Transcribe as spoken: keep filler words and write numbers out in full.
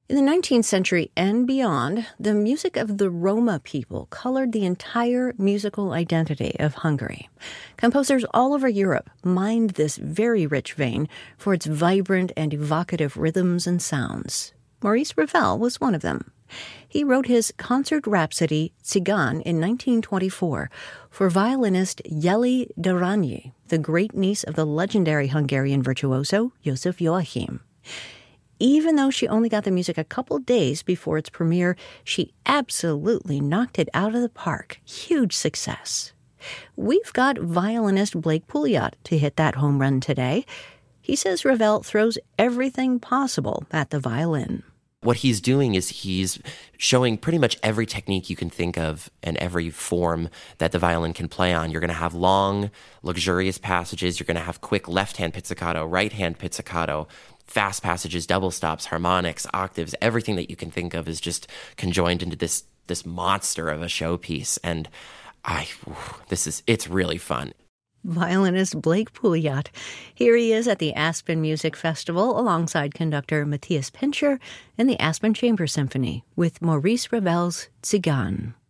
In the nineteenth century and beyond, the music of the Roma people colored the entire musical identity of Hungary. Composers all over Europe mined this very rich vein for its vibrant and evocative rhythms and sounds. Maurice Ravel was one of them. He wrote his concert rhapsody Tzigane in nineteen twenty-four for violinist Jeli de Rányi, the great-niece of the legendary Hungarian virtuoso Joseph Joachim. Even though she only got the music a couple days before its premiere, she absolutely knocked it out of the park. Huge success. We've got violinist Blake Pouliot to hit that home run today. He says Ravel throws everything possible at the violin. What he's doing is he's showing pretty much every technique you can think of and every form that the violin can play on. You're going to have long, luxurious passages. You're going to have quick left-hand pizzicato, right-hand pizzicato, fast passages, double stops, harmonics, octaves. Everything that you can think of is just conjoined into this this monster of a showpiece. And I, this is it's really fun. Violinist Blake Pouliot. Here he is at the Aspen Music Festival alongside conductor Matthias Pincher and the Aspen Chamber Symphony with Maurice Ravel's Tzigane.